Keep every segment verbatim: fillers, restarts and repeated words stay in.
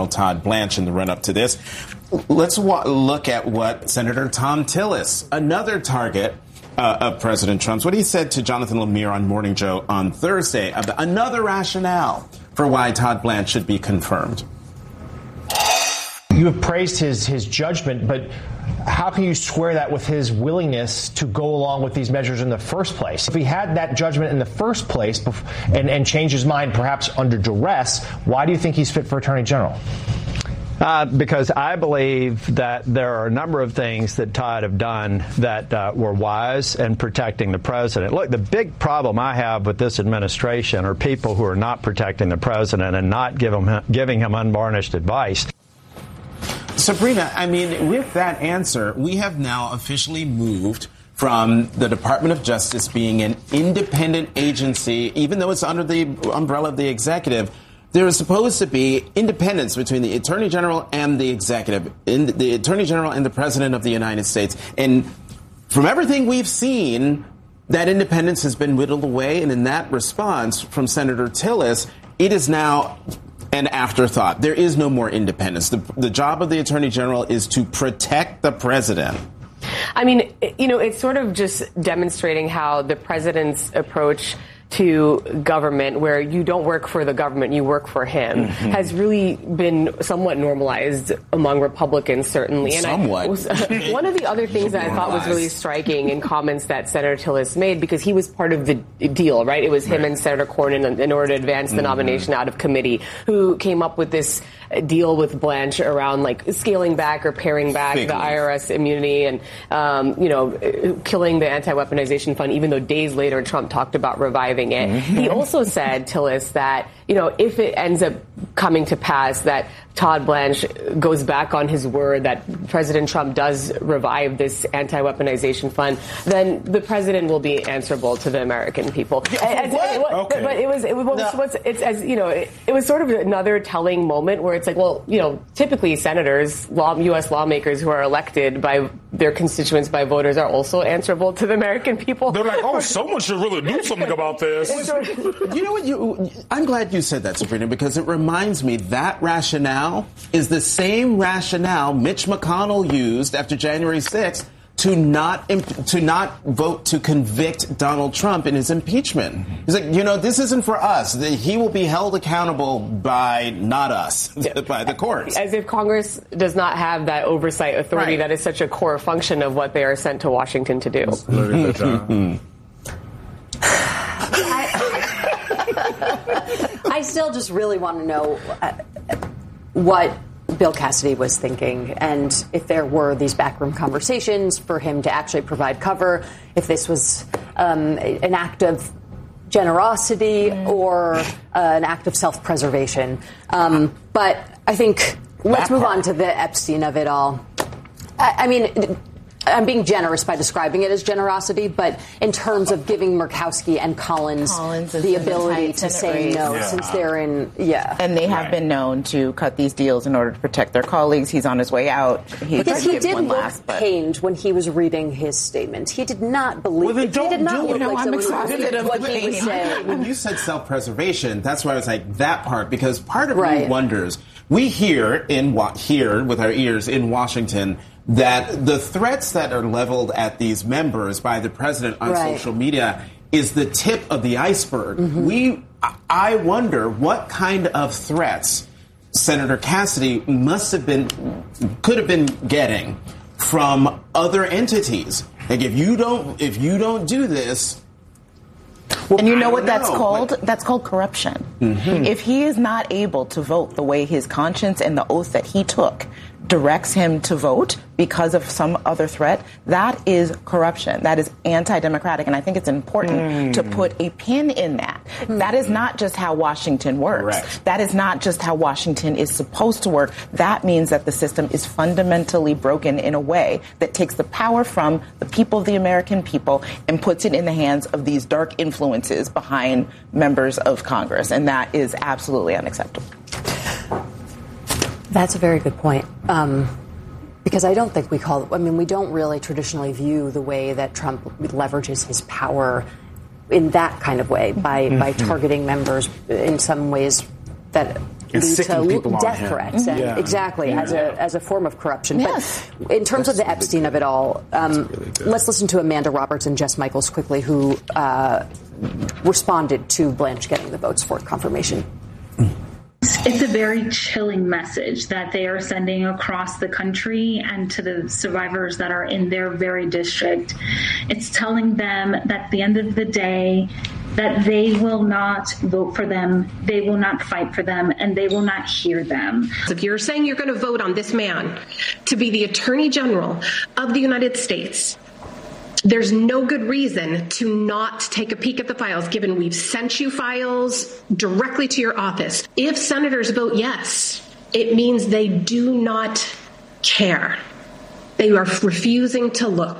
Todd Blanche in the run-up to this. Let's wa- look at what Senator Thom Tillis, another target uh, of President Trump's, what he said to Jonathan Lemire on Morning Joe on Thursday about another rationale for why Todd Blanche should be confirmed. You have praised his his judgment, but how can you square that with his willingness to go along with these measures in the first place? If he had that judgment in the first place and, and changed his mind perhaps under duress, why do you think he's fit for Attorney General? Uh, because I believe that there are a number of things that Todd have done that uh, were wise in protecting the president. Look, the big problem I have with this administration are people who are not protecting the president and not give him, giving him unvarnished advice. Sabrina, I mean, with that answer, we have now officially moved from the Department of Justice being an independent agency, even though it's under the umbrella of the executive. There is supposed to be independence between the Attorney General and the executive, in the Attorney General and the President of the United States. And from everything we've seen, that independence has been whittled away. And in that response from Senator Tillis, it is now an afterthought. There is no more independence. The, the job of the Attorney General is to protect the president. I mean, you know, it's sort of just demonstrating how the president's approach to government, where you don't work for the government, you work for him, mm-hmm. has really been somewhat normalized among Republicans, certainly. And somewhat. I was, uh, one of the other things that I thought was really striking in comments that Senator Tillis made, because he was part of the deal, right? It was him right. and Senator Cornyn, in, in order to advance the mm-hmm. nomination out of committee, who came up with this deal with Blanche around like scaling back or paring back Figure. the I R S immunity and, um, you know, killing the anti-weaponization fund, even though days later Trump talked about reviving it. Mm-hmm. He also said, Tillis, that, you know, if it ends up coming to pass that Todd Blanche goes back on his word that President Trump does revive this anti-weaponization fund, then the president will be answerable to the American people. Yeah, as, what? As, what okay. But it was, it was, no. what's, it's as you know, it, it was sort of another telling moment where it's like, well, you know, typically senators, law, U S lawmakers who are elected by their constituents, by voters, are also answerable to the American people. They're like, oh, someone should really do something about this. You know what? You, I'm glad you said that, Sabrina, because it reminds me that rationale is the same rationale Mitch McConnell used after January sixth to not imp- to not vote to convict Donald Trump in his impeachment. He's like, you know, this isn't for us. He will be held accountable by not us, yeah. by the courts. As if Congress does not have that oversight authority right. that is such a core function of what they are sent to Washington to do. I, I still just really want to know uh, what Bill Cassidy was thinking, and if there were these backroom conversations for him to actually provide cover, if this was um, an act of generosity mm. or uh, an act of self-preservation. Um, but I think let's move on to the Epstein of it all. I, I mean, I'm being generous by describing it as generosity, but in terms of giving Murkowski and Collins, Collins the ability to say race. no, yeah. since they're in, yeah. And they have right. been known to cut these deals in order to protect their colleagues. He's on his way out. He because he did look last, pained when he was reading his statement. He did not believe well, it. He did not do look it. like I'm exhausted of what he was saying. When you said self-preservation, that's why I was like, that part, because part of right. me wonders, we hear in here with our ears in Washington that the threats that are leveled at these members by the president on right. social media is the tip of the iceberg. Mm-hmm. We, I wonder what kind of threats Senator Cassidy must have been, could have been getting from other entities. Like if you don't, if you don't do this. Well, and you know what that's know, called? But that's called corruption. Mm-hmm. If he is not able to vote the way his conscience and the oath that he took directs him to vote because of some other threat, that is corruption. That is anti-democratic. And I think it's important mm. to put a pin in that. Mm. That is not just how Washington works. Correct. That is not just how Washington is supposed to work. That means that the system is fundamentally broken in a way that takes the power from the people of the American people and puts it in the hands of these dark influences behind members of Congress. And that is absolutely unacceptable. That's a very good point. Um, because I don't think we call it, I mean, we don't really traditionally view the way that Trump leverages his power in that kind of way by, mm-hmm. by targeting members in some ways that lead to death him. threats. And yeah. Exactly, yeah. as a as a form of corruption. Yes. But in terms That's of the Epstein really of it all, um, really let's listen to Amanda Roberts and Jess Michaels quickly, who uh, responded to Blanche getting the votes for confirmation. It's a very chilling message that they are sending across the country and to the survivors that are in their very district. It's telling them that at the end of the day, that they will not vote for them, they will not fight for them, and they will not hear them. If you're saying you're going to vote on this man to be the Attorney General of the United States, there's no good reason to not take a peek at the files, given we've sent you files directly to your office. If senators vote yes, it means they do not care. They are refusing to look.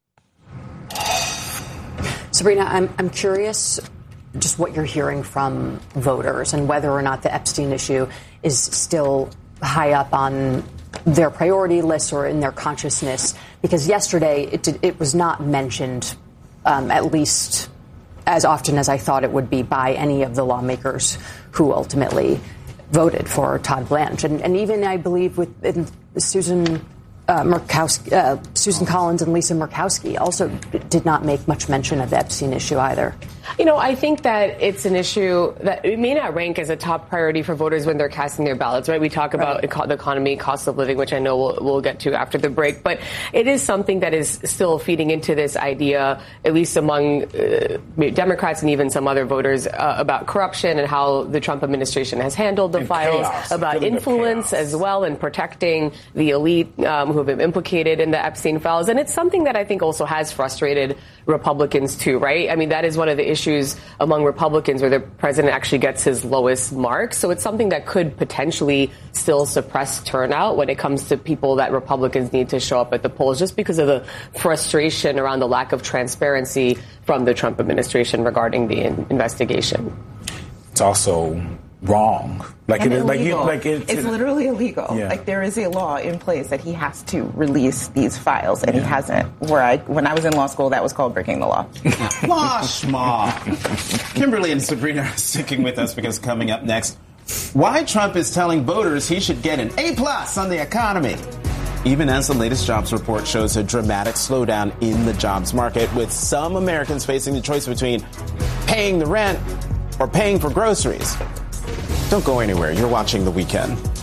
Sabrina, I'm, I'm curious just what you're hearing from voters and whether or not the Epstein issue is still high up on their priority list or in their consciousness, because yesterday it did, it was not mentioned, um, at least as often as I thought it would be, by any of the lawmakers who ultimately voted for Todd Blanche, and, and even I believe with in Susan uh, Murkowski, uh, Susan Collins and Lisa Murkowski also did not make much mention of the Epstein issue either. You know, I think that it's an issue that it may not rank as a top priority for voters when they're casting their ballots, right? We talk about right. the economy, cost of living, which I know we'll, we'll get to after the break, but it is something that is still feeding into this idea, at least among uh, Democrats and even some other voters, uh, about corruption and how the Trump administration has handled the and files, chaos. about influence as well, and protecting the elite um, who have been implicated in the Epstein files. And it's something that I think also has frustrated Republicans too, right? I mean, that is one of the issues among Republicans where the president actually gets his lowest marks. So it's something that could potentially still suppress turnout when it comes to people that Republicans need to show up at the polls, just because of the frustration around the lack of transparency from the Trump administration regarding the in- investigation. It's also wrong. Like and it is, like you, illegal. like it, it's it, literally illegal. Yeah. Like there is a law in place that he has to release these files, and yeah. he hasn't. Where I, when I was in law school, that was called breaking the law. Law schma. Kimberly and Sabrina are sticking with us because coming up next, why Trump is telling voters he should get an A plus on the economy, even as the latest jobs report shows a dramatic slowdown in the jobs market, with some Americans facing the choice between paying the rent or paying for groceries. Don't go anywhere. You're watching The Weekend.